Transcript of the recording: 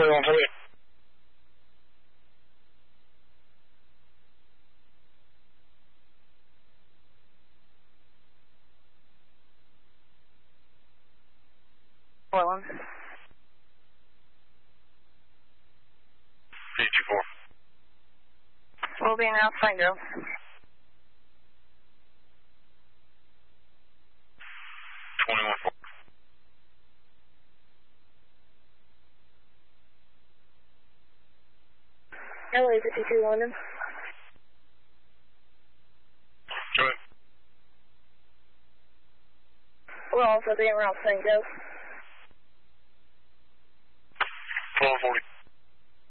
2140. Portland. 324. We'll be now, Tango. 2140. LA 52 London. Go ahead. We're also being around Tango. 1240.